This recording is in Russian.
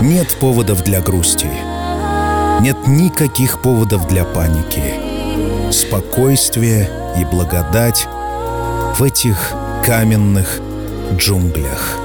Нет поводов для грусти. Нет никаких поводов для паники. Спокойствие и благодать в этих каменных джунглях.